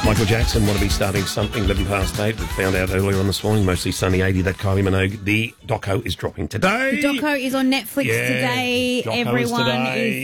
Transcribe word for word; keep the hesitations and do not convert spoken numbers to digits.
Michael Jackson, want to be starting something eleven past eight. We found out earlier on this morning, mostly sunny eighty, that Kylie Minogue. The doco is dropping today. The doco is on Netflix yeah, today. Doco is Everyone today. is